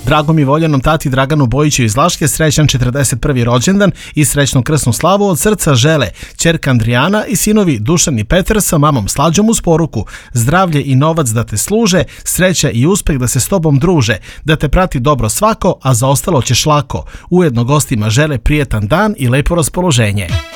Dragom i voljenom tati Draganu Bojiću iz Laške srećan 41. rođendan i srećnu krsnu slavu od srca žele ćerka Andrijana i sinovi Dušan i Petar sa mamom Slađom uz poruku: zdravlje i novac da te služe, sreća i uspeh da se s tobom druže, da te prati dobro svako, a za ostalo ćeš lako. Ujedno gostima žele prijetan dan i lepo raspoloženje.